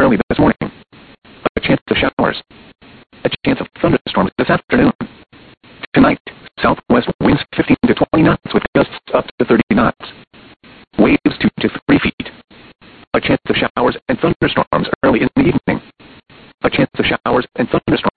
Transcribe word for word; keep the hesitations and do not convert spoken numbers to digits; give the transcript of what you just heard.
early this morning. A chance of showers. A chance of thunderstorms this afternoon. Tonight, southwest winds fifteen to twenty knots with gusts up to thirty knots. Waves two to three feet. A chance of showers and thunderstorms early in the evening. A chance of showers and thunderstorms